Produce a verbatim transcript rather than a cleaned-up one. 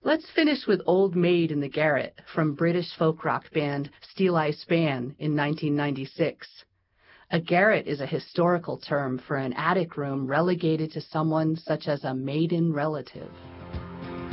Let's finish with Old Maid in the Garret from British folk rock band Steeleye Span in nineteen ninety-six. A garret is a historical term for an attic room relegated to someone such as a maiden relative.